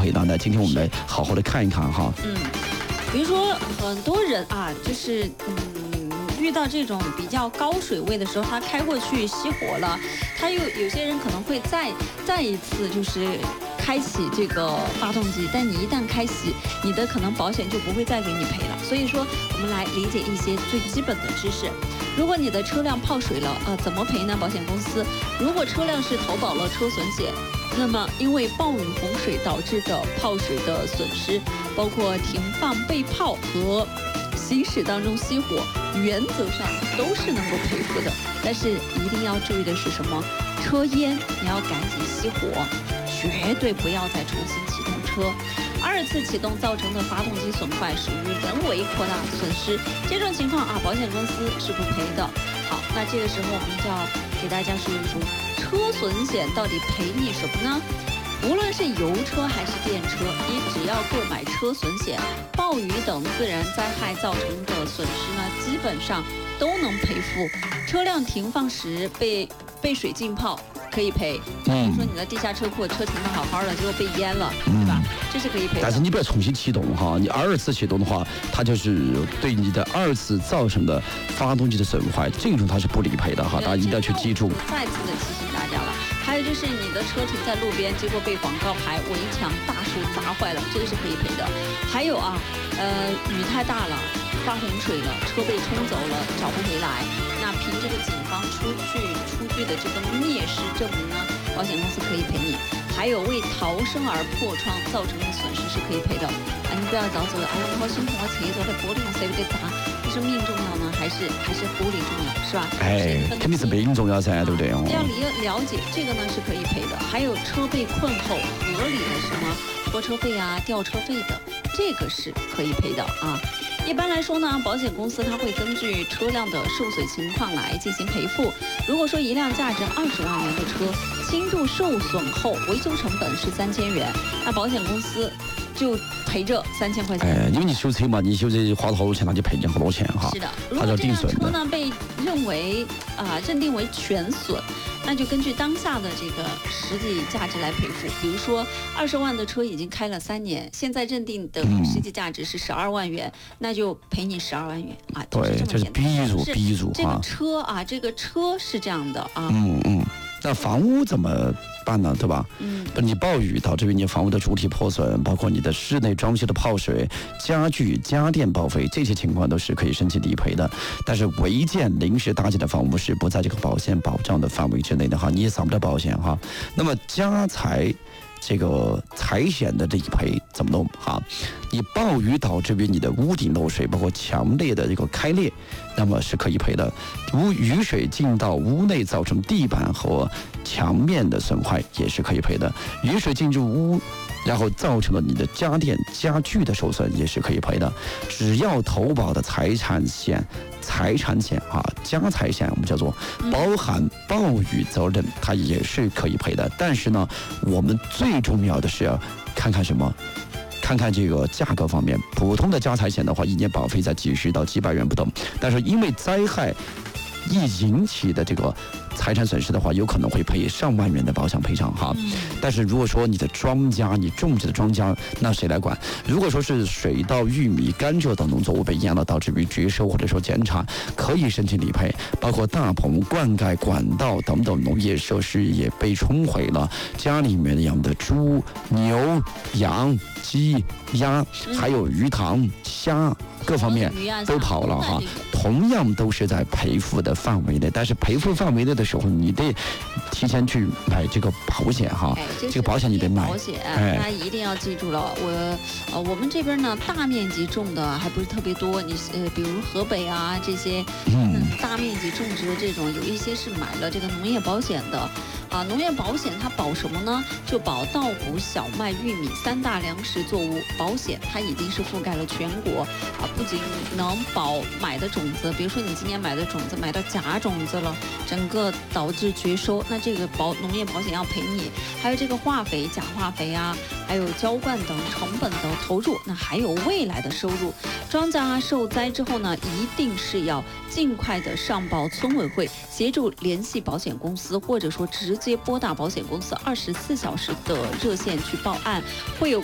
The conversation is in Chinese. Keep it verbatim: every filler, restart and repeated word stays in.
赔呢？那今天我们来好好的看一看哈。 嗯，比如说很多人啊，就是嗯。遇到这种比较高水位的时候，他开过去熄火了，他又有些人可能会再再一次就是开启这个发动机，但你一旦开启，你的可能保险就不会再给你赔了。所以说，我们来理解一些最基本的知识。如果你的车辆泡水了，呃，怎么赔呢？保险公司如果车辆是投保了车损险，那么因为暴雨洪水导致的泡水的损失，包括停放被泡和行驶当中熄火，原则上都是能够赔付的。但是一定要注意的是什么？车烟你要赶紧熄火，绝对不要再重新启动车。二次启动造成的发动机损坏属于人为扩大损失，这种情况啊，保险公司是不赔的。好，那这个时候我们就要给大家说一说车损险到底赔你什么呢？无论是油车还是电车，你只要购买车损险，暴雨等自然灾害造成的损失呢，基本上都能赔付。车辆停放时被被水浸泡可以赔，比如说你的地下车库车停得好好的，结果被淹了，对吧？这是可以赔的。 但是你不要重新启动哈，你二次启动的话，它就是对你的二次造成的发动机的损坏，这种它是不理赔的哈，大家一定要去记住。 再次的提醒大家了。还有就是你的车停在路边，结果被广告牌、围墙、大树砸坏了，这个是可以赔的。还有啊，呃，雨太大了，发洪水了，车被冲走了，找不回来，那凭这个警方出具出具的这个灭失证明呢，保险公司可以赔你。还有为逃生而破窗造成的损失是可以赔的。啊，你不要找走了，哎呀，我好心疼，我车子的玻璃谁不得砸？是命重要呢，还是还是玻璃重要，是吧？ 哎，肯定是命重要噻，对不对？哦， 要理了解这个呢是可以赔的。还有车被困后合理的什么拖车费啊、吊车费的，这个是可以赔的啊。一般来说呢，保险公司它会根据车辆的受损情况来进行赔付。如果说一辆价值二十万元的车，轻度受损后维修成本是三千元，那保险公司就赔这三千块钱。 哎，因为你修车嘛，你修车花了好多钱，那就赔你好多钱哈。 是的，如果这辆车呢被认为啊、呃、认定为全损，那就根据当下的这个实际价值来赔付。比如说二十万的车已经开了三年，现在认定的实际价值是十二万元，嗯、那就赔你十二万元啊。 对， 就是比如比如这个车啊，这个车是这样的啊。 嗯嗯。那房屋怎么办呢？对吧？ 嗯， 你暴雨导致于你房屋的主体破损，包括你的室内装修的泡水、家具、家电报废，这些情况都是可以申请理赔的。但是违建、临时搭建的房屋是不在这个保险保障的范围之内的哈，你也扫不了保险哈。那么家财这个财险的理赔怎么弄哈？你暴雨导致于你的屋顶漏水，包括强烈的这个开裂，那么是可以赔的。屋雨水进到屋内造成地板和墙面的损坏也是可以赔的。雨水进入屋，然后造成了你的家电家具的受损也是可以赔的。只要投保的财产险、财产险啊，家财险我们叫做包含暴雨责任，它也是可以赔的。但是呢，我们最重要的是要看看什么？看看这个价格方面，普通的家财险的话，一年保费在几十到几百元不等，但是因为灾害一引起的这个财产损失的话，有可能会赔上万元的保险赔偿哈。嗯、但是如果说你的庄稼，你种植的庄稼，那谁来管？如果说是水稻、玉米、甘蔗等农作物被淹了，导致于绝收或者说减产，可以申请理赔。包括大棚、灌溉管道等等农业设施也被冲毁了，家里面养的猪、牛、羊、鸡、鸭，还有鱼塘、虾。各方面都跑了哈，同样都是在赔付的范围内，但是赔付范围内的时候，你得提前去买这个保险哈， 哎、 这个保险你得买。 保险，大家一定要记住了。我呃，我们这边呢，大面积种的还不是特别多，你呃，比如河北啊这些，嗯，大面积种植的这种，有一些是买了这个农业保险的。啊，农业保险它保什么呢？就保稻谷、小麦、玉米三大粮食作物保险，它已经是覆盖了全国啊，不仅能保买的种子，比如说你今年买的种子买到假种子了，整个导致绝收，那这个保农业保险要赔你。还有这个化肥、假化肥啊，还有浇灌等成本的投入，那还有未来的收入。庄稼啊受灾之后呢，一定是要尽快的上报村委会，协助联系保险公司，或者说直接拨打保险公司二十四小时的热线去报案，会有